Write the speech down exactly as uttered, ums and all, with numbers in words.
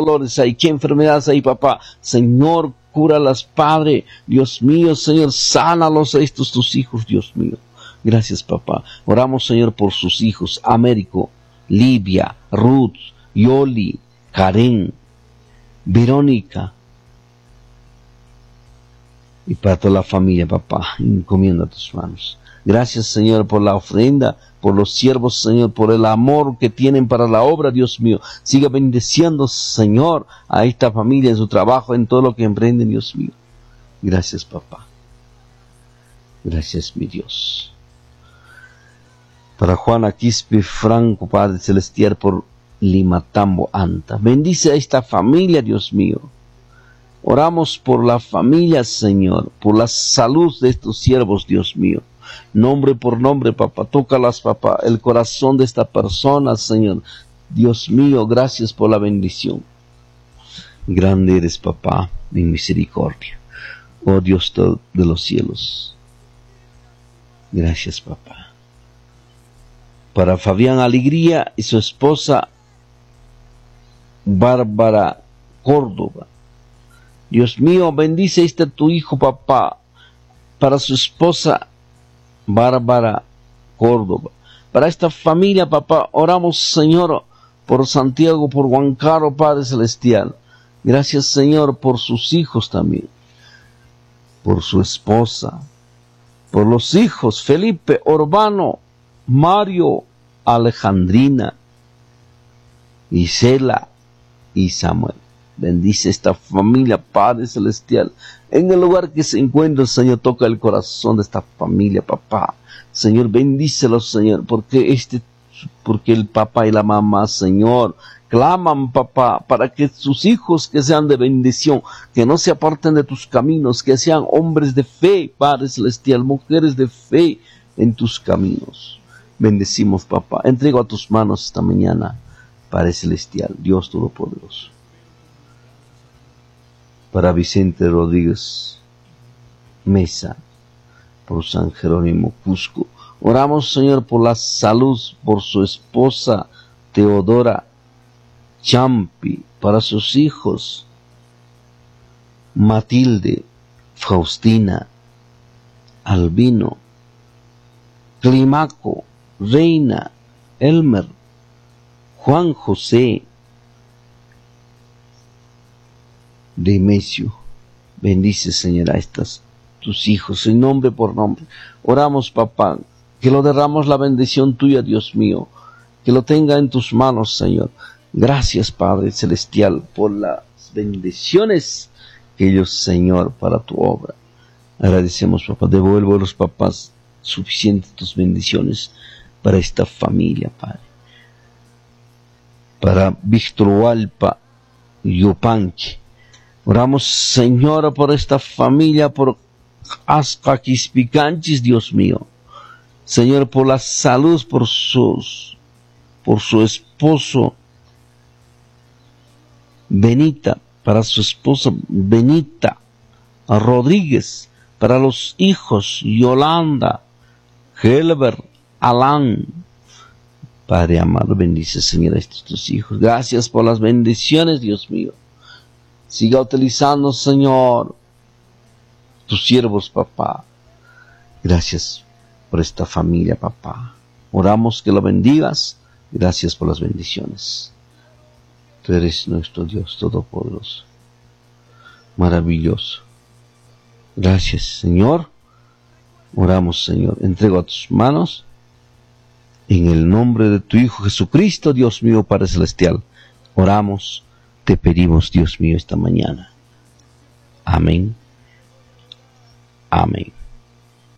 dolores hay, qué enfermedades hay, papá. Señor, cúralas, Padre. Dios mío, Señor, sánalos a estos tus hijos, Dios mío. Gracias, papá. Oramos, Señor, por sus hijos, Américo, Livia, Ruth, Yoli, Karen, Verónica, y para toda la familia, papá, encomiendo a tus manos. Gracias, Señor, por la ofrenda, por los siervos, Señor, por el amor que tienen para la obra, Dios mío. Siga bendiciendo, Señor, a esta familia en su trabajo, en todo lo que emprenden, Dios mío. Gracias, papá. Gracias, mi Dios. Para Juana Quispe Franco, Padre Celestial, por Limatambo, Anta. Bendice a esta familia, Dios mío. Oramos por la familia, Señor, por la salud de estos siervos, Dios mío. Nombre por nombre, papá, tócalas, papá, el corazón de esta persona, Señor. Dios mío, gracias por la bendición. Grande eres, papá, en misericordia. Oh Dios de los cielos. Gracias, papá. Para Fabián Alegría y su esposa Bárbara Córdoba. Dios mío, bendice a este tu hijo, papá, para su esposa Bárbara Córdoba. Para esta familia, papá, oramos, Señor, por Santiago, por Juan Carlos, Padre Celestial. Gracias, Señor, por sus hijos también, por su esposa, por los hijos, Felipe, Urbano, Mario, Alejandrina, Isela y Samuel. Bendice esta familia, Padre Celestial. En el lugar que se encuentra, Señor, toca el corazón de esta familia, papá. Señor, bendícelos, Señor, porque este, porque el papá y la mamá, Señor, claman, papá, para que sus hijos que sean de bendición, que no se aparten de tus caminos, que sean hombres de fe, Padre Celestial, mujeres de fe en tus caminos. Bendecimos, papá. Entrego a tus manos esta mañana, Padre Celestial, Dios Todopoderoso. Para Vicente Rodríguez Mesa, por San Jerónimo Cusco. Oramos, Señor, por la salud, por su esposa Teodora Champi, para sus hijos Matilde, Faustina, Albino, Climaco, Reina, Elmer, Juan José, Demesio. Bendice, Señor, a estas tus hijos, en nombre por nombre. Oramos, papá, que lo derramos la bendición tuya, Dios mío, que lo tenga en tus manos, Señor. Gracias, Padre Celestial, por las bendiciones que ellos, Señor, para tu obra. Agradecemos, papá. Devuelvo a los papás suficientes tus bendiciones para esta familia, Padre. Para Víctor Hualpa Yupanqui. Oramos, Señor, por esta familia, por Ascaquispicanchis, Dios mío. Señor, por la salud, por sus, por su esposo Benita, para su esposa Benita Rodríguez, para los hijos Yolanda, Helber, Alan. Padre amado, bendice, Señor, a estos tus hijos. Gracias por las bendiciones, Dios mío. Siga utilizando, Señor, tus siervos, papá. Gracias por esta familia, papá. Oramos que lo bendigas. Gracias por las bendiciones. Tú eres nuestro Dios Todopoderoso, maravilloso. Gracias, Señor. Oramos, Señor. Entrego a tus manos, en el nombre de tu Hijo Jesucristo, Dios mío, Padre Celestial. Oramos. Te pedimos, Dios mío, esta mañana. Amén. Amén.